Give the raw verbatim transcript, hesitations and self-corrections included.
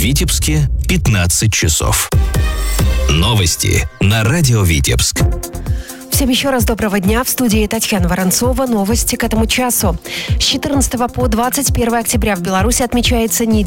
Витебске пятнадцать часов. Новости на радио Витебск. Всем еще раз доброго дня. В студии Татьяна Воронцова. Новости к этому часу. С четырнадцатого по двадцать первое октября в Беларуси отмечается неделя